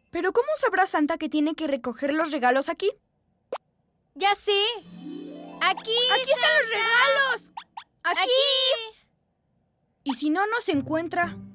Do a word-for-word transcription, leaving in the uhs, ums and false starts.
¿Pero cómo sabrá Santa que tiene que recoger los regalos aquí? ¡Ya sé! ¡Aquí! ¡Aquí están los regalos! ¡Aquí! ¡Aquí! ¿Y si no nos encuentra?